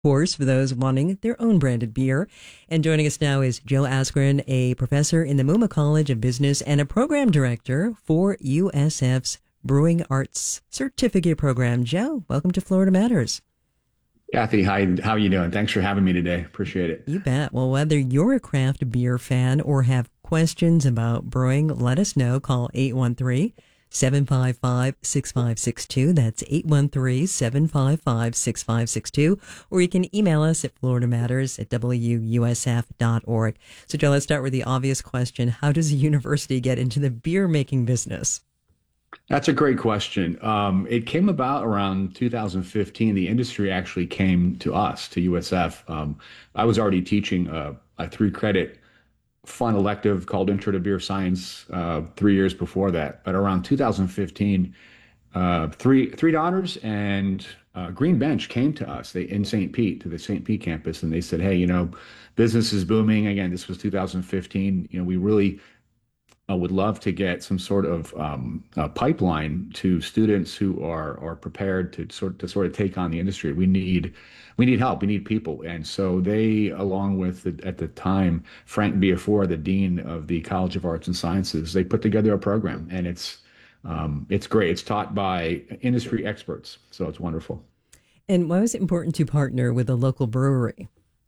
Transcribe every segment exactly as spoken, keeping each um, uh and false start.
course, for those wanting their own branded beer. And joining us now is Joe Askren, a professor in the M U M A College of Business and a program director for U S F's Brewing Arts Certificate Program. Joe, welcome to Florida Matters. Kathy, hi, how are you doing? Thanks for having me today. Appreciate it. You bet. Well, whether you're a craft beer fan or have questions about brewing, let us know. Call eight one three, seven five five, six five six two. That's eight one three, seven five five, six five six two. Or you can email us at florida matters at w u s f dot org. So, Joe, let's start with the obvious question. How does a university get into the beer making business? That's a great question. Um, it came about around two thousand fifteen. The industry actually came to us, to U S F. Um, I was already teaching a, a three-credit fun elective called Intro to Beer Science uh, three years before that. But around two thousand fifteen, uh, three three daughters and uh, Green Bench came to us they, in Saint Pete, to the Saint Pete campus, and they said, "Hey, you know, business is booming." Again, this was two thousand fifteen. You know, we really uh, would love to get some sort of um, uh, pipeline to students who are are prepared to sort to sort of take on the industry. We need we need help. We need people, and so they, along with the, at the time Frank Biafora, the dean of the College of Arts and Sciences, they put together a program, and it's um, it's great. It's taught by industry experts, so it's wonderful. And why was it important to partner with a local brewery?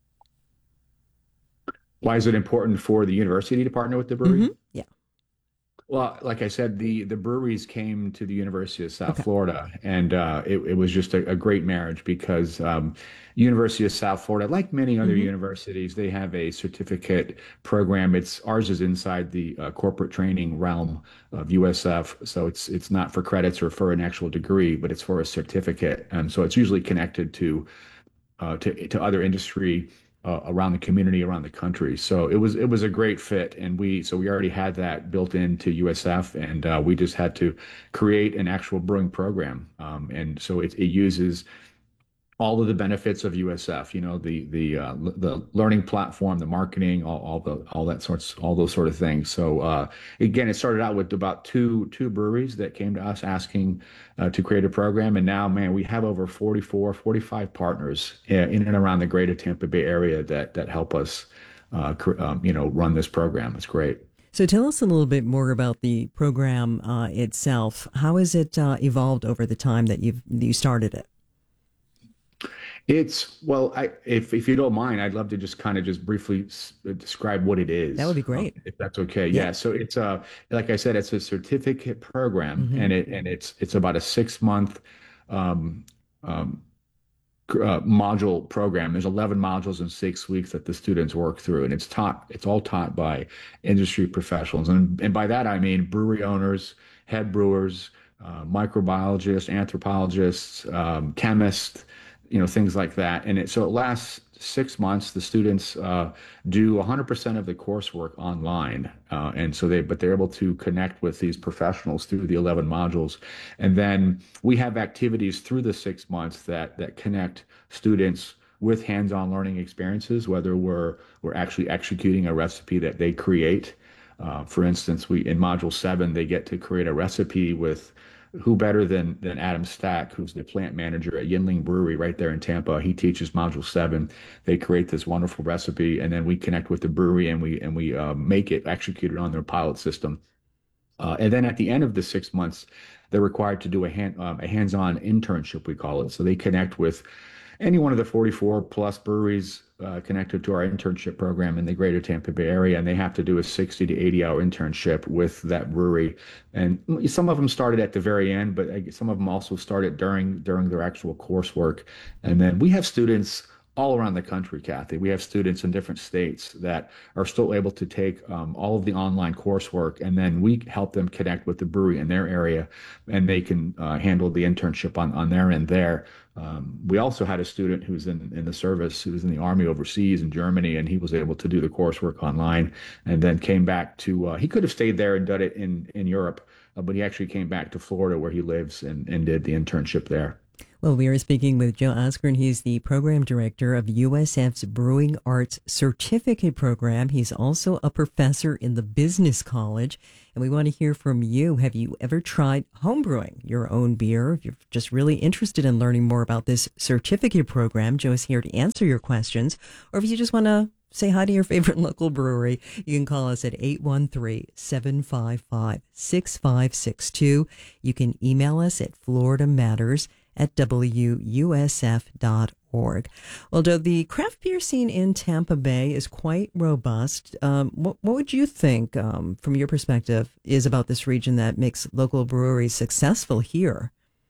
Why is it important for the university to partner with the brewery? Mm-hmm. Yeah. Well, like I said, the the breweries came to the University of South Okay. Florida, and uh, it, it was just a, a great marriage because um, University of South Florida, like many other Mm-hmm. universities, they have a certificate program. It's ours is inside the uh, corporate training realm of U S F, so it's it's not for credits or for an actual degree, but it's for a certificate, and so it's usually connected to uh, to to other industry uh, around the community, around the country. So it was it was a great fit, and we so we already had that built into U S F, and uh, we just had to create an actual brewing program, um, and so it, it uses all of the benefits of U S F, you know, the the uh, the learning platform, the marketing, all, all the all that sorts, all those sort of things. So uh, again, it started out with about two two breweries that came to us asking uh, to create a program, and now, man, we have over forty-four, forty-five partners in in and around the greater Tampa Bay area that that help us, uh, cr- um, you know, run this program. It's great. So tell us a little bit more about the program uh, itself. How has it uh, evolved over the time that you've you started it? It's well, I if if you don't mind, I'd love to just kind of just briefly s- describe what it That would is, be um, great. if that's okay. Yeah. Yeah, so it's uh like I said, it's a certificate program, Mm-hmm. and it and it's it's about a six month um, um, gr- uh, module program. There's eleven modules in six weeks that the students work through, and it's taught it's all taught by industry professionals, and and by that I mean brewery owners, head brewers, uh, microbiologists, anthropologists, um, chemists, you know, things like that. And it, so it lasts six months. The students uh, do one hundred percent of the coursework online. Uh, and so they, but they're able to connect with these professionals through the eleven modules. And then we have activities through the six months that, that connect students with hands-on learning experiences, whether we're, we're actually executing a recipe that they create. Uh, for instance, we in module seven, they get to create a recipe with who better than than Adam Stack, who's the plant manager at Yinling Brewery right there in Tampa. He teaches Module Seven. They create this wonderful recipe, and then we connect with the brewery and we and we uh, make it, execute it on their pilot system. Uh, and then at the end of the six months, they're required to do a hand um, a hands-on internship, we call it. So they connect with any one of the forty-four plus breweries uh, connected to our internship program in the greater Tampa Bay area, and they have to do a sixty to eighty hour internship with that brewery. And some of them started at the very end, but uh, some of them also started during during their actual coursework. And then we have students all around the country, Kathy. We have students in different states that are still able to take um, all of the online coursework, and then we help them connect with the brewery in their area, and they can uh, handle the internship on, on their end there. Um, we also had a student who's in, in the service, who was in the Army overseas in Germany, and he was able to do the coursework online and then came back to, uh, he could have stayed there and done it in, in Europe, uh, but he actually came back to Florida where he lives and, and did the internship there. Well, we are speaking with Joe Askren. He's the program director of U S F's Brewing Arts Certificate Program. He's also a professor in the Business College. And we want to hear from you. Have you ever tried homebrewing your own beer? If you're just really interested in learning more about this certificate program, Joe is here to answer your questions. Or if you just want to say hi to your favorite local brewery, you can call us at eight one three, seven five five, six five six two. You can email us at Florida Matters at W U S F dot org. Well, Joe, the craft beer scene in Tampa Bay is quite robust. Um, what, what would you think, um, from your perspective, is about this region that makes local breweries successful here?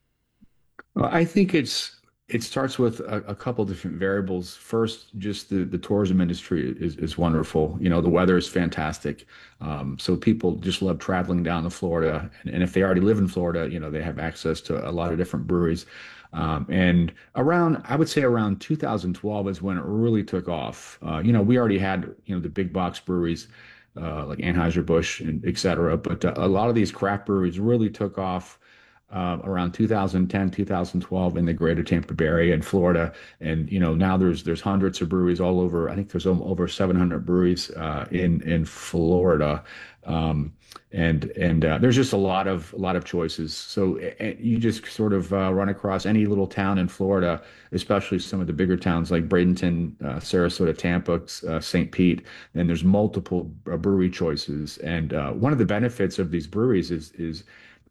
Well, I think it's it starts with a, a couple different variables. First, just the the tourism industry is is wonderful. You know, the weather is fantastic. Um, so people just love traveling down to Florida, and, and if they already live in Florida, you know, they have access to a lot of different breweries. Um, and around, I would say around two thousand twelve is when it really took off. Uh, you know, we already had, you know, the big box breweries uh, like Anheuser-Busch and et cetera. But uh, a lot of these craft breweries really took off uh, around two thousand ten, two thousand twelve in the greater Tampa Bay area in Florida. And, you know, now there's there's hundreds of breweries all over. I think there's over seven hundred breweries uh, in in Florida. Um, and and uh, there's just a lot of a lot of choices. So uh, you just sort of uh, run across any little town in Florida, especially some of the bigger towns like Bradenton, uh, Sarasota, Tampa, uh, Saint Pete, and there's multiple uh, brewery choices. And uh, one of the benefits of these breweries is is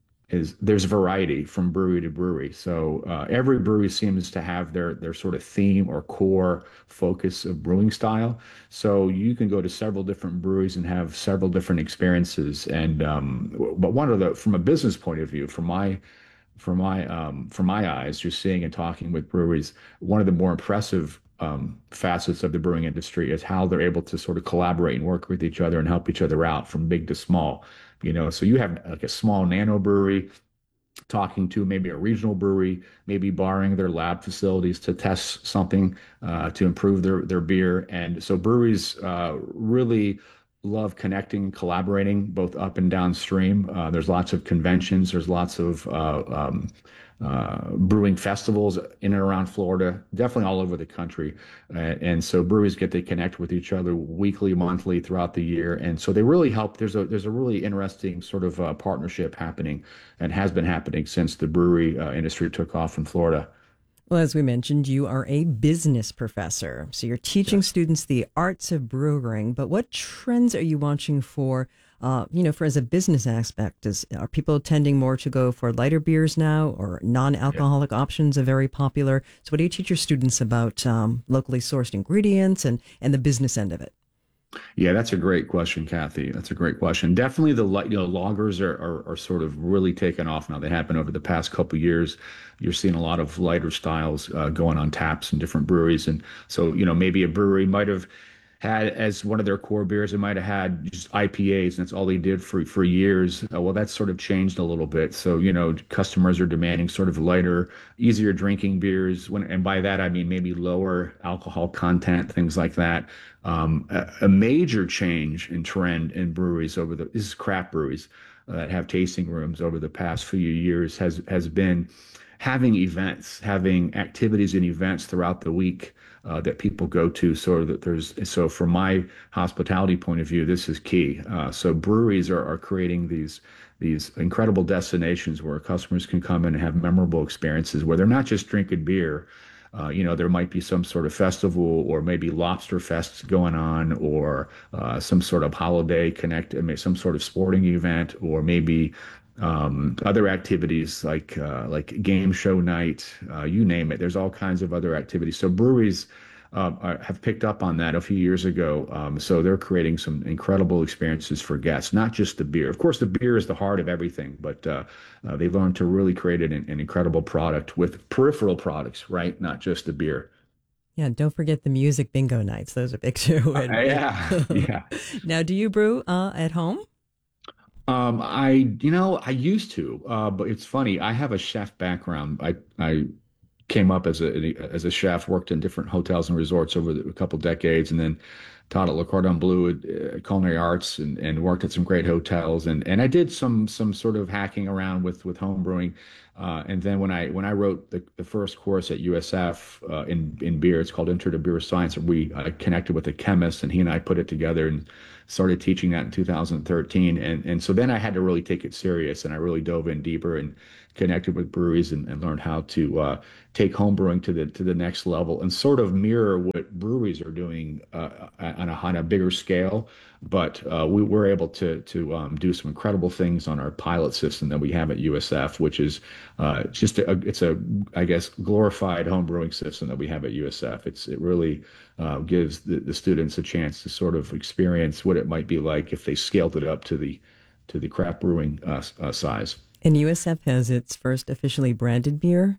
is there's variety from brewery to brewery. So uh, every brewery seems to have their their sort of theme or core focus of brewing style. So you can go to several different breweries and have several different experiences. And um, but one of the from a business point of view, from my from my um, from my eyes, just seeing and talking with breweries, one of the more impressive um, facets of the brewing industry is how they're able to sort of collaborate and work with each other and help each other out from big to small. You know, so you have like a small nano brewery talking to maybe a regional brewery, maybe borrowing their lab facilities to test something uh, to improve their their beer. And so breweries uh, really love connecting, collaborating both up and downstream. Uh, there's lots of conventions. There's lots of uh, um, uh, brewing festivals in and around Florida, definitely all over the country. Uh, and so breweries get to connect with each other weekly, monthly throughout the year. And so they really help. There's a there's a really interesting sort of uh, partnership happening and has been happening since the brewery uh, industry took off in Florida. Well, as we mentioned, you are a business professor. So you're teaching Yes. students the arts of brewing, but what trends are you watching for, uh, you know, for as a business aspect? Is, are people tending more to go for lighter beers now, or Yeah. non-alcoholic options are very popular? So what do you teach your students about um, locally sourced ingredients and, and the business end of it? Yeah, that's a great question, Kathy. That's a great question. Definitely the li- you know loggers are, are are sort of really taken off now. They happen over the past couple of years. You're seeing a lot of lighter styles uh, going on taps in different breweries, and so you know maybe a brewery might have had as one of their core beers, it might have had just I P As, and that's all they did for for years. Uh, well, that's sort of changed a little bit. So you know customers are demanding sort of lighter, easier drinking beers. When and by that I mean maybe lower alcohol content, things like that. Um, a, a major change in trend in breweries over the this is craft breweries uh, that have tasting rooms over the past few years has has been having events, having activities and events throughout the week uh, that people go to. So that there's so from my hospitality point of view, this is key. Uh, so breweries are, are creating these these incredible destinations where customers can come in and have memorable experiences where they're not just drinking beer. Uh, you know, there might be some sort of festival or maybe lobster fests going on or uh, some sort of holiday connect, some sort of sporting event, or maybe um, other activities like uh, like game show night, uh, you name it. There's all kinds of other activities. So breweries uh, are, have picked up on that a few years ago. Um, so they're creating some incredible experiences for guests, not just the beer. Of course, the beer is the heart of everything, but uh, uh, they learned to really create an, an incredible product with peripheral products, right? Not just the beer. Yeah, don't forget the music bingo nights. Those are big too. Uh, And, yeah, and yeah. now, do you brew uh, at home? Um, I, you know, I used to, uh, but it's funny. I have a chef background. I, I came up as a as a chef, worked in different hotels and resorts over the, a couple decades, and then taught at Le Cordon Bleu uh, Culinary Arts and, and worked at some great hotels. And, and I did some some sort of hacking around with with home brewing. Uh, and then when I when I wrote the, the first course at U S F uh, in in beer, it's called Intro to Beer Science. We I connected with a chemist, and he and I put it together and started teaching that in two thousand thirteen. And and so then I had to really take it serious, and I really dove in deeper and connected with breweries and, and learned how to uh, take home brewing to the to the next level and sort of mirror what breweries are doing uh, on a on a bigger scale. But uh, we were able to to um, do some incredible things on our pilot system that we have at U S F, which is uh, just a, it's a I guess glorified home brewing system that we have at U S F. It's it really uh, gives the, the students a chance to sort of experience what it might be like if they scaled it up to the to the craft brewing uh, uh, size. And U S F has its first officially branded beer.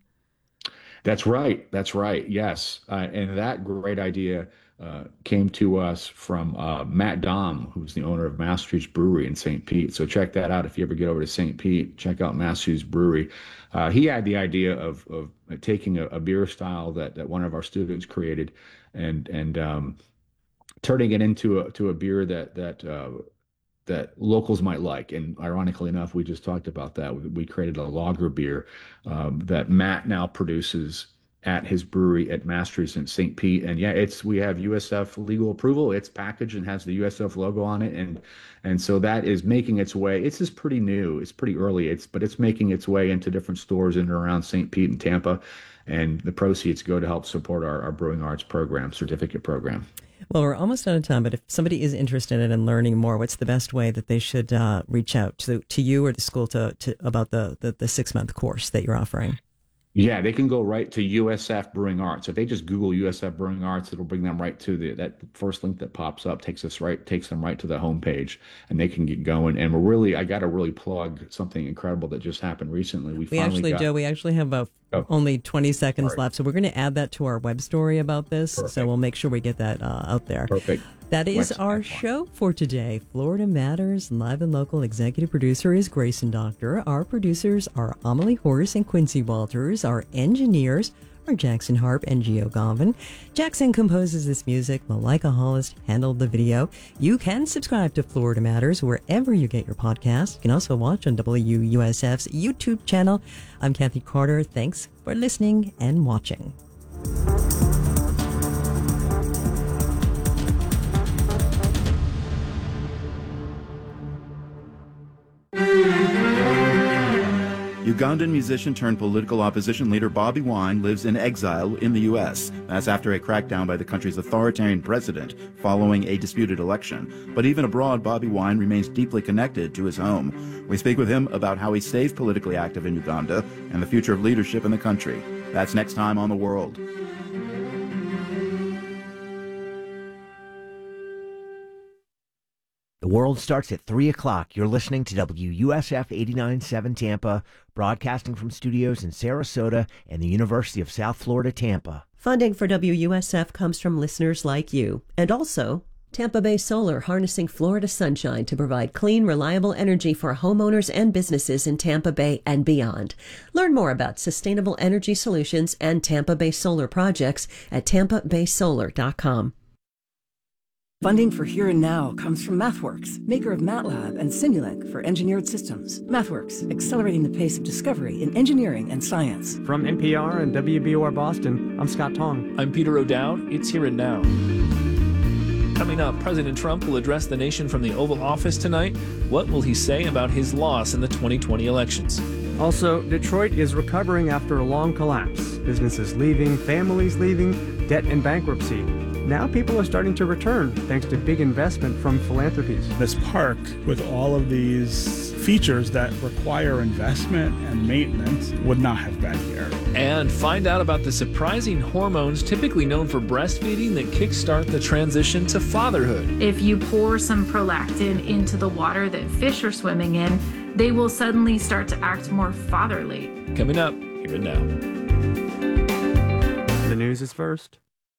That's right. That's right. Yes. Uh, and that great idea uh, came to us from uh, Matt Dom, who's the owner of Master's Brewery in Saint Pete. So check that out. If you ever get over to Saint Pete, check out Master's Brewery. Uh, he had the idea of, of taking a, a beer style that, that one of our students created and, and um, turning it into a, to a beer that, that, uh, that locals might like. And ironically enough, we just talked about that. We, we created a lager beer um, that Matt now produces at his brewery at Master's in Saint Pete. And yeah, it's we have U S F legal approval. It's packaged and has the U S F logo on it. And and so that is making its way. It's just pretty new. It's pretty early. It's but it's making its way into different stores in and around Saint Pete and Tampa. And the proceeds go to help support our, our Brewing Arts program, certificate program. Well, we're almost out of time, but if somebody is interested in learning more, what's the best way that they should uh, reach out to to you or the school to, to about the, the, the six-month course that you're offering? Yeah, they can go right to U S F Brewing Arts. If they just Google U S F Brewing Arts, it'll bring them right to the that first link that pops up, takes us right, takes them right to the homepage, and they can get going. And we're really, I got to really plug something incredible that just happened recently. We, We finally actually, got, Joe, we actually have about oh, only twenty seconds sorry. left, so we're going to add that to our web story about this. Perfect. So we'll make sure we get that uh, out there. Perfect. That is Excellent. our show for today. Florida Matters, live and local. Executive producer is Grayson Doctor. Our producers are Amelie Horse and Quincy Walters. Our engineers are Jackson Harp and Gio Govan. Jackson composes this music. Malika Hollis handled the video. You can subscribe to Florida Matters wherever you get your podcasts. You can also watch on W U S F's YouTube channel. I'm Kathy Carter. Thanks for listening and watching. Ugandan musician turned political opposition leader Bobi Wine lives in exile in the U S. That's after a crackdown by the country's authoritarian president following a disputed election. But even abroad, Bobi Wine remains deeply connected to his home. We speak with him about how he stays politically active in Uganda and the future of leadership in the country. That's next time on The World. The World starts at three o'clock. You're listening to W U S F eighty-nine point seven Tampa, broadcasting from studios in Sarasota and the University of South Florida, Tampa. Funding for W U S F comes from listeners like you, and also Tampa Bay Solar, harnessing Florida sunshine to provide clean, reliable energy for homeowners and businesses in Tampa Bay and beyond. Learn more about sustainable energy solutions and Tampa Bay Solar projects at tampa bay solar dot com. Funding for Here and Now comes from MathWorks, maker of MATLAB and Simulink for engineered systems. MathWorks, accelerating the pace of discovery in engineering and science. From N P R and W B O R Boston, I'm Scott Tong. I'm Peter O'Dowd. It's Here and Now. Coming up, President Trump will address the nation from the Oval Office tonight. What will he say about his loss in the twenty twenty elections? Also, Detroit is recovering after a long collapse. Businesses leaving, families leaving, debt and bankruptcy. Now people are starting to return thanks to big investment from philanthropies. This park, with all of these features that require investment and maintenance, would not have been here. And find out about the surprising hormones typically known for breastfeeding that kickstart the transition to fatherhood. If you pour some prolactin into the water that fish are swimming in, they will suddenly start to act more fatherly. Coming up, Here and Now. The news is first.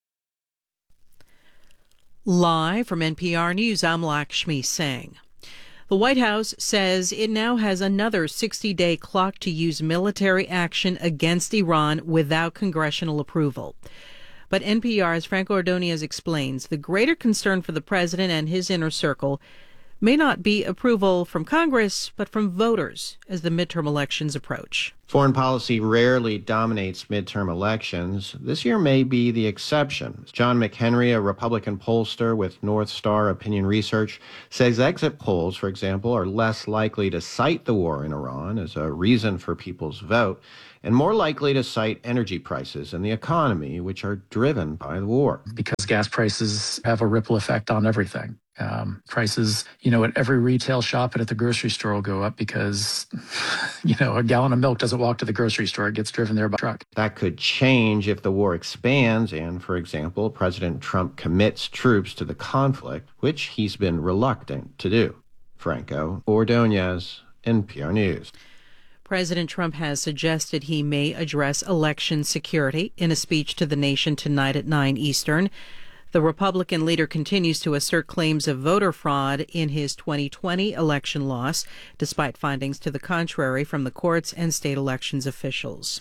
Live from N P R News, I'm Lakshmi Singh. The White House says it now has another sixty-day clock to use military action against Iran without congressional approval. But N P R's Franco Ordonez explains the greater concern for the president and his inner circle may not be approval from Congress, but from voters as the midterm elections approach. Foreign policy rarely dominates midterm elections. This year may be the exception. John McHenry, a Republican pollster with North Star Opinion Research, says exit polls, for example, are less likely to cite the war in Iran as a reason for people's vote, and more likely to cite energy prices and the economy, which are driven by the war. Because gas prices have a ripple effect on everything. Um, prices, you know, at every retail shop and at the grocery store will go up because, you know, a gallon of milk doesn't walk to the grocery store. It gets driven there by truck. That could change if the war expands and, for example, President Trump commits troops to the conflict, which he's been reluctant to do. Franco Ordonez, N P R News. President Trump has suggested he may address election security in a speech to the nation tonight at nine Eastern. The Republican leader continues to assert claims of voter fraud in his twenty twenty election loss, despite findings to the contrary from the courts and state elections officials.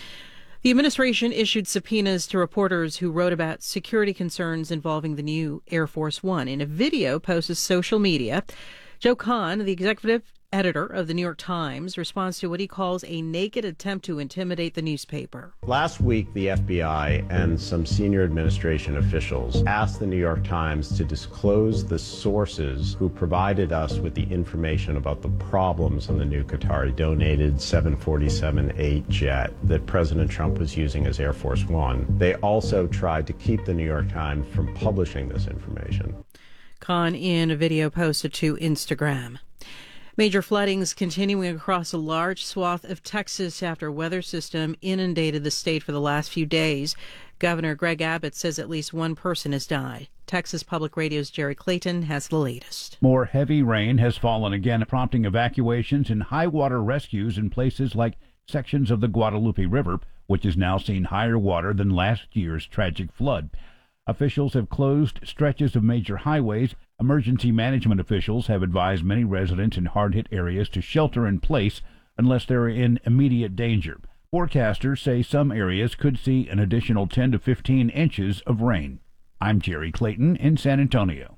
The administration issued subpoenas to reporters who wrote about security concerns involving the new Air Force One. In a video posted to social media, Joe Kahn, the executive editor of the New York Times, responds to what he calls a naked attempt to intimidate the newspaper. Last week, the F B I and some senior administration officials asked the New York Times to disclose the sources who provided us with the information about the problems on the new Qatari-donated seven forty-seven eight jet that President Trump was using as Air Force One. They also tried to keep the New York Times from publishing this information. Kahn in a video posted to Instagram. Major floodings continuing across a large swath of Texas after a weather system inundated the state for the last few days. Governor Greg Abbott says at least one person has died. Texas Public Radio's Jerry Clayton has the latest. More heavy rain has fallen again, prompting evacuations and high water rescues in places like sections of the Guadalupe River, which has now seen higher water than last year's tragic flood. Officials have closed stretches of major highways. Emergency management officials have advised many residents in hard-hit areas to shelter in place unless they're in immediate danger. Forecasters say some areas could see an additional ten to fifteen inches of rain. I'm Jerry Clayton in San Antonio.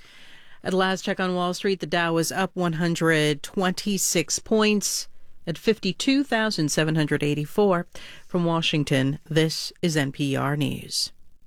At last check on Wall Street, the Dow was up one hundred twenty-six points at fifty-two thousand seven hundred eighty-four. From Washington, this is N P R News.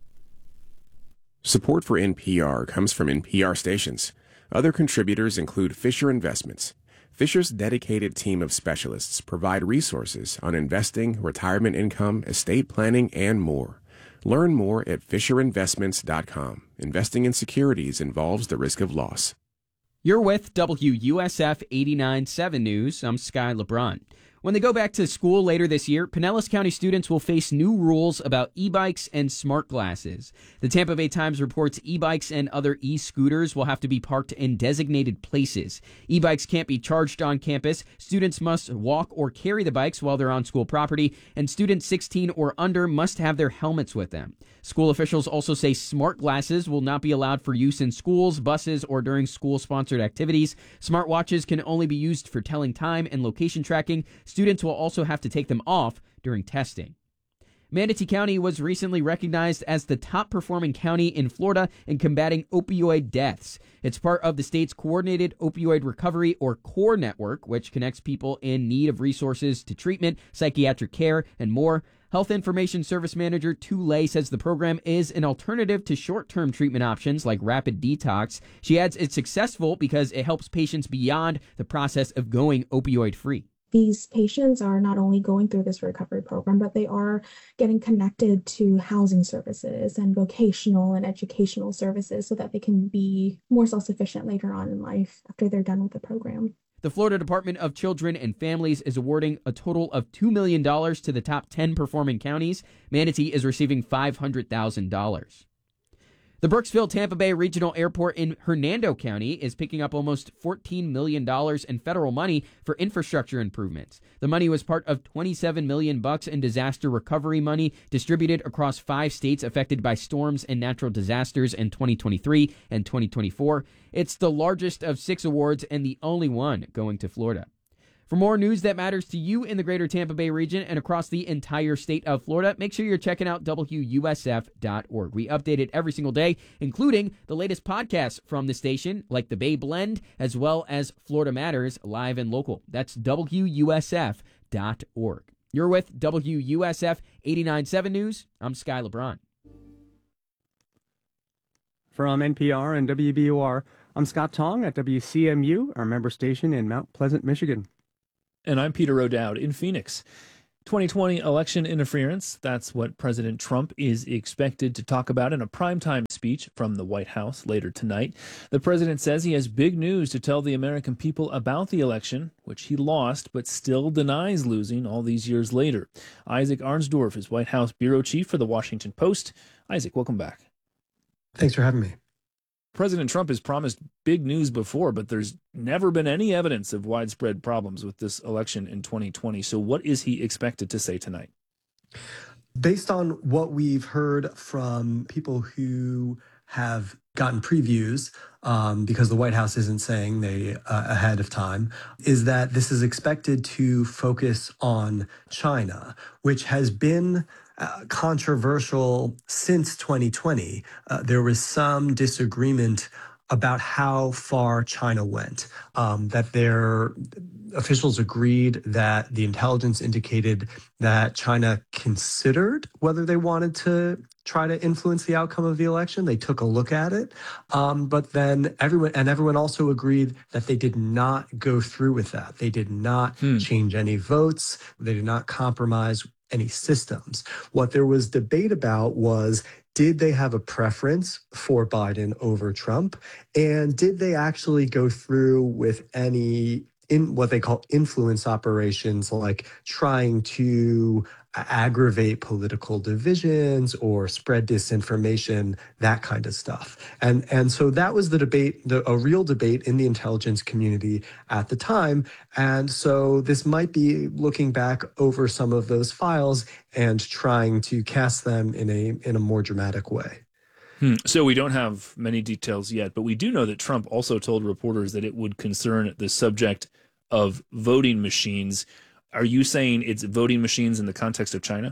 Support for N P R comes from N P R stations. Other contributors include Fisher Investments. Fisher's dedicated team of specialists provide resources on investing, retirement income, estate planning, and more. Learn more at fisher investments dot com. Investing in securities involves the risk of loss. You're with W U S F eighty-nine point seven News. I'm Sky LeBron. When they go back to school later this year, Pinellas County students will face new rules about e-bikes and smart glasses. The Tampa Bay Times reports e-bikes and other e-scooters will have to be parked in designated places. E-bikes can't be charged on campus. Students must walk or carry the bikes while they're on school property, and students sixteen or under must have their helmets with them. School officials also say smart glasses will not be allowed for use in schools, buses, or during school-sponsored activities. Smart watches can only be used for telling time and location tracking. Students will also have to take them off during testing. Manatee County was recently recognized as the top-performing county in Florida in combating opioid deaths. It's part of the state's Coordinated Opioid Recovery, or CORE network, which connects people in need of resources to treatment, psychiatric care, and more. Health Information Service Manager Tu Lei says the program is an alternative to short-term treatment options like rapid detox. She adds it's successful because it helps patients beyond the process of going opioid-free. These patients are not only going through this recovery program, but they are getting connected to housing services and vocational and educational services so that they can be more self-sufficient later on in life after they're done with the program. The Florida Department of Children and Families is awarding a total of two million dollars to the top ten performing counties. Manatee is receiving five hundred thousand dollars. The Brooksville-Tampa Bay Regional Airport in Hernando County is picking up almost fourteen million dollars in federal money for infrastructure improvements. The money was part of twenty-seven million dollars bucks in disaster recovery money distributed across five states affected by storms and natural disasters in twenty twenty-three and twenty twenty-four. It's the largest of six awards and the only one going to Florida. For more news that matters to you in the greater Tampa Bay region and across the entire state of Florida, make sure you're checking out W U S F dot org. We update it every single day, including the latest podcasts from the station, like The Bay Blend, as well as Florida Matters, live and local. That's W U S F dot org. You're with W U S F eighty-nine point seven News. I'm Sky LeBron. From N P R and W B U R, I'm Scott Tong at W C M U, our member station in Mount Pleasant, Michigan. And I'm Peter O'Dowd in Phoenix. twenty twenty election interference, that's what President Trump is expected to talk about in a primetime speech from the White House later tonight. The president says he has big news to tell the American people about the election, which he lost but still denies losing all these years later. Isaac Arnsdorf is White House bureau chief for the Washington Post. Isaac, welcome back. Thanks for having me. President Trump has promised big news before, but there's never been any evidence of widespread problems with this election in twenty twenty. So what is he expected to say tonight? Based on what we've heard from people who have gotten previews, um, because the White House isn't saying they uh, ahead of time, is that this is expected to focus on China, which has been Uh, controversial since twenty twenty. Uh, there was some disagreement about how far China went, um, that their officials agreed that the intelligence indicated that China considered whether they wanted to try to influence the outcome of the election. They took a look at it, um, but then everyone and everyone also agreed that they did not go through with that. They did not hmm. change any votes. They did not compromise any systems. What there was debate about was, did they have a preference for Biden over Trump? And did they actually go through with any in what they call influence operations, like trying to aggravate political divisions or spread disinformation, that kind of stuff. And and so that was the debate, the, a real debate in the intelligence community at the time. And so this might be looking back over some of those files and trying to cast them in a in a more dramatic way. Hmm. So we don't have many details yet, but we do know that Trump also told reporters that it would concern the subject of voting machines. Are you saying it's voting machines in the context of China?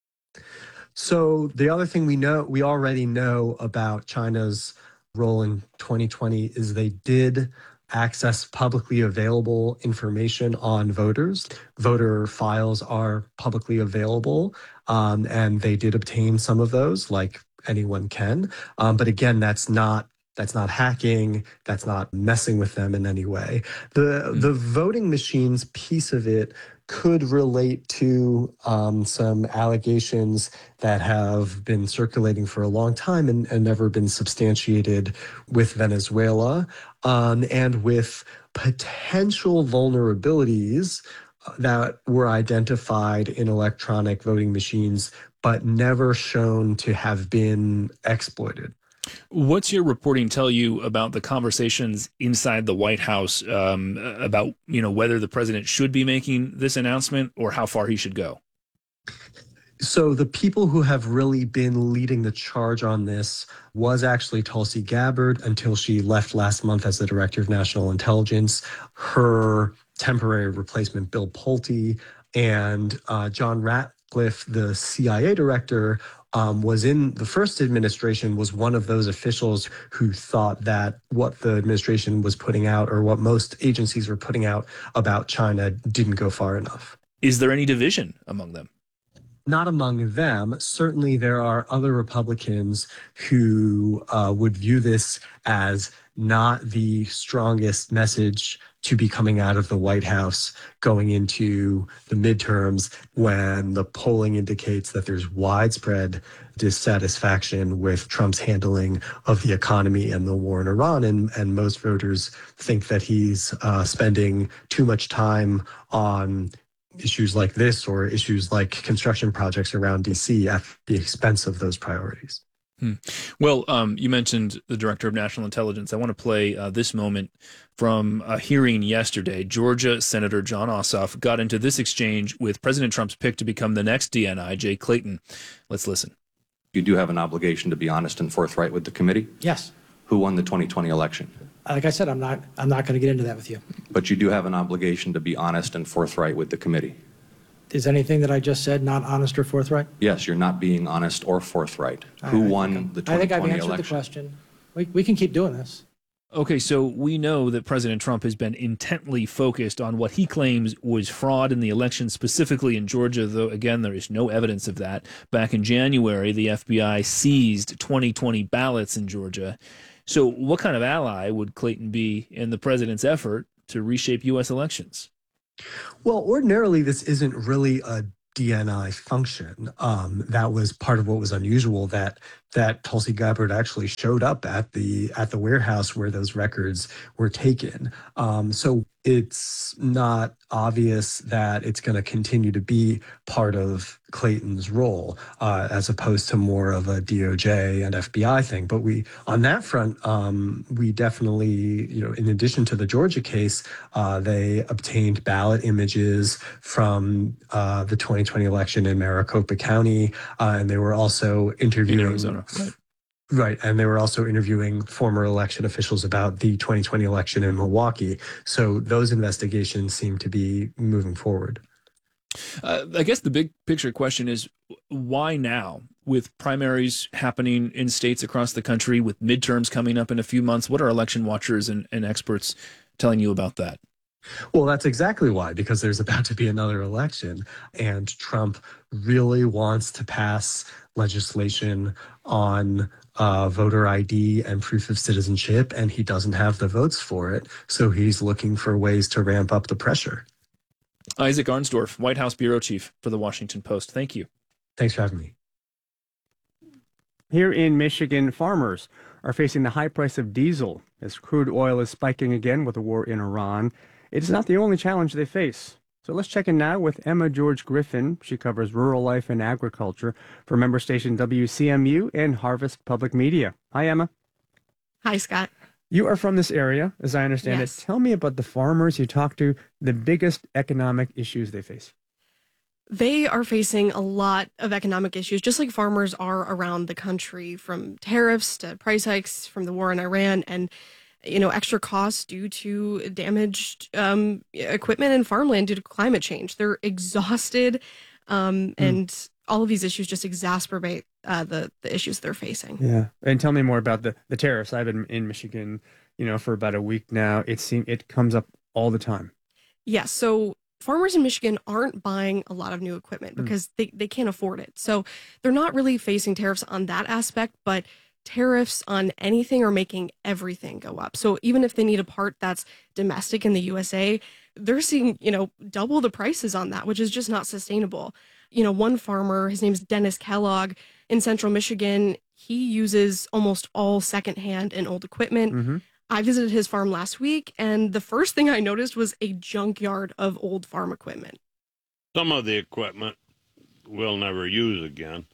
So the other thing we know, we already know about China's role in twenty twenty is they did access publicly available information on voters. Voter files are publicly available, um, and they did obtain some of those, like anyone can. Um, but again, that's not That's not hacking. That's not messing with them in any way. The mm. the voting machines piece of it could relate to um, some allegations that have been circulating for a long time and, and never been substantiated with Venezuela, um, and with potential vulnerabilities that were identified in electronic voting machines, but never shown to have been exploited. What's your reporting tell you about the conversations inside the White House um, about, you know, whether the president should be making this announcement or how far he should go? So the people who have really been leading the charge on this was actually Tulsi Gabbard until she left last month as the director of national intelligence. Her temporary replacement, Bill Pulte, and uh, John Ratcliffe, the C I A director, Um, was in the first administration, was one of those officials who thought that what the administration was putting out, or what most agencies were putting out about China, didn't go far enough. Is there any division among them? Not among them. Certainly there are other Republicans who uh, would view this as not the strongest message to be coming out of the White House going into the midterms, when the polling indicates that there's widespread dissatisfaction with Trump's handling of the economy and the war in Iran. And, and most voters think that he's uh, spending too much time on issues like this or issues like construction projects around D C at the expense of those priorities. Hmm. Well, um, you mentioned the director of national intelligence. I want to play uh, this moment from a hearing yesterday. Georgia Senator Jon Ossoff got into this exchange with President Trump's pick to become the next D N I, Jay Clayton. Let's listen. You do have an obligation to be honest and forthright with the committee? Yes. Who won the twenty twenty election? like I said, I'm not I'm not going to get into that with you. But you do have an obligation to be honest and forthright with the committee. Is anything that I just said not honest or forthright? Yes, you're not being honest or forthright. Who I won the I think I've twenty twenty answered election? the question. We, we can keep doing this. Okay, so we know that President Trump has been intently focused on what he claims was fraud in the election, specifically in Georgia, though, again, there is no evidence of that. Back in January, the F B I seized twenty twenty ballots in Georgia. So what kind of ally would Clayton be in the president's effort to reshape U S elections? Well, ordinarily, this isn't really a D N I function. Um, that was part of what was unusual, that that Tulsi Gabbard actually showed up at the at the warehouse where those records were taken. Um, so it's not obvious that it's going to continue to be part of Clayton's role, uh, as opposed to more of a D O J and F B I thing. But we, on that front, um, we definitely, you know, in addition to the Georgia case, uh, they obtained ballot images from uh, the twenty twenty election in Maricopa County, uh, and they were also interviewing. In Arizona, right. Right, and they were also interviewing former election officials about the twenty twenty election in Milwaukee. So those investigations seem to be moving forward. Uh, I guess the big picture question is, why now? With primaries happening in states across the country, with midterms coming up in a few months, what are election watchers and, and experts telling you about that? Well, that's exactly why, because there's about to be another election, and Trump really wants to pass legislation on uh, voter I D and proof of citizenship, and he doesn't have the votes for it. So he's looking for ways to ramp up the pressure. Isaac Arnsdorf, White House bureau chief for the Washington Post. Thank you. Thanks for having me. Here in Michigan, farmers are facing the high price of diesel as crude oil is spiking again with the war in Iran. It is not the only challenge they face. So let's check in now with Emma George Griffin. She covers rural life and agriculture for member station W C M U and Harvest Public Media. Hi, Emma. Hi, Scott. You are from this area, as I understand Yes. it. Tell me about the farmers you talk to, the biggest economic issues they face. They are facing a lot of economic issues, just like farmers are around the country, from tariffs to price hikes from the war in Iran and, you know, extra costs due to damaged um, equipment and farmland due to climate change. They're exhausted, um, Hmm. and all of these issues just exacerbate uh, the, the issues they're facing. Yeah. And tell me more about the, the tariffs. I've been in Michigan, you know, for about a week now. It seems it comes up all the time. Yeah, so farmers in Michigan aren't buying a lot of new equipment because they, they can't afford it. So they're not really facing tariffs on that aspect, but tariffs on anything are making everything go up. So even if they need a part that's domestic in the U S A, they're seeing, you know, double the prices on that, which is just not sustainable. You know, one farmer, his name's Dennis Kellogg in central Michigan, he uses almost all secondhand and old equipment. Mm-hmm. I visited his farm last week, and the first thing I noticed was a junkyard of old farm equipment. Some of the equipment we'll never use again,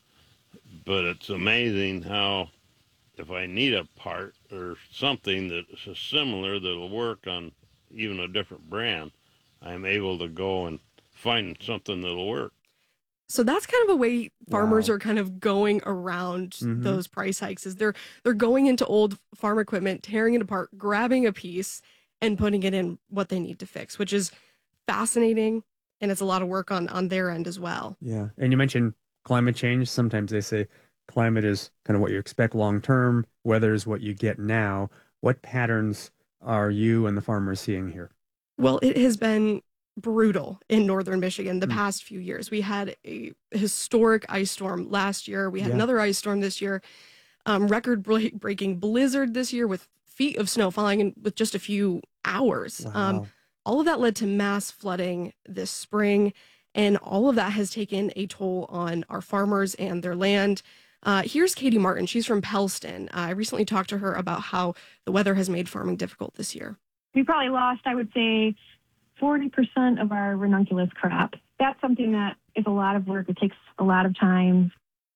but it's amazing how if I need a part or something that's similar that'll work on even a different brand, I'm able to go and find something that'll work. So that's kind of a way farmers Wow. are kind of going around Mhm. those price hikes is they're they're going into old farm equipment, tearing it apart, grabbing a piece and putting it in what they need to fix, which is fascinating, and it's a lot of work on on their end as well. Yeah. And you mentioned climate change. Sometimes they say climate is kind of what you expect long term, weather is what you get now. What patterns are you and the farmers seeing here? Well, it has been brutal in northern Michigan the past few years. We had a historic ice storm last year. We had Yeah. another ice storm this year. Um, record break- breaking blizzard this year with feet of snow falling in with just a few hours. Um, Wow. all of that led to mass flooding this spring, and all of that has taken a toll on our farmers and their land. Uh, here's Katie Martin. She's from Pellston. Uh, I recently talked to her about how the weather has made farming difficult this year. We probably lost, I would say, forty percent of our ranunculus crop. That's something that is a lot of work. It takes a lot of time.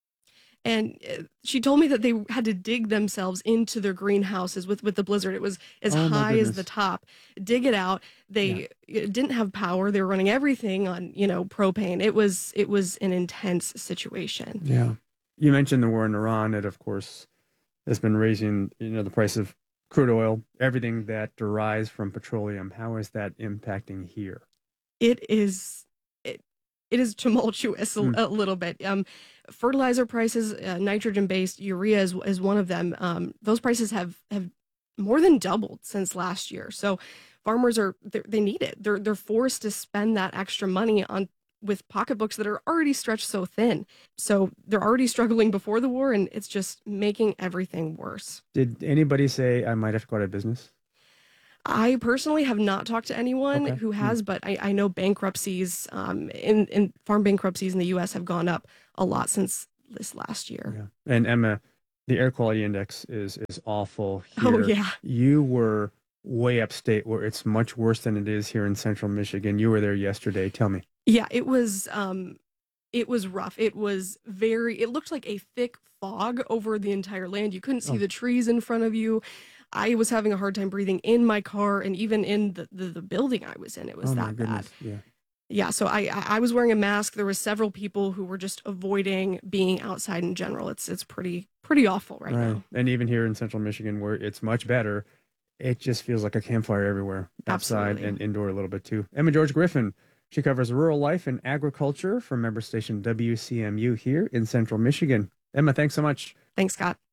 And uh, she told me that they had to dig themselves into their greenhouses with, with the blizzard. It was as Oh, my high as goodness. the top. Dig it out. They uh, didn't have power. They were running everything on, you know, propane. It was it was an intense situation. Yeah. You mentioned the war in Iran. It, of course, has been raising, you know, the price of crude oil, everything that derives from petroleum. How is that impacting here? It is it, it is tumultuous a, Mm. a little bit. Um, fertilizer prices, uh, nitrogen-based urea is, is one of them. Um, those prices have have more than doubled since last year. So farmers are they they need it. They're they're forced to spend that extra money on with pocketbooks that are already stretched so thin. So they're already struggling before the war, and it's just making everything worse. Did anybody say I might have to go out of business? I personally have not talked to anyone Okay. who has, but I, I know bankruptcies um, in, in farm bankruptcies in the U S have gone up a lot since this last year. Yeah. And Emma, the air quality index is is awful here. Oh, yeah. You were way upstate where it's much worse than it is here in central Michigan. You were there yesterday. Tell me. Yeah, it was um it was rough. It was very it looked like a thick fog over the entire land. You couldn't see Oh. the trees in front of you. I was having a hard time breathing in my car and even in the, the, the building I was in. It was Oh, my that bad. goodness. Yeah. Yeah, so I I I was wearing a mask. There was several people who were just avoiding being outside in general. It's it's pretty pretty awful right, now. And even here in central Michigan, where it's much better, it just feels like a campfire everywhere, outside Absolutely. and indoor a little bit too. Emma George Griffin, she covers rural life and agriculture for member station W C M U here in central Michigan. Emma, thanks so much. Thanks, Scott.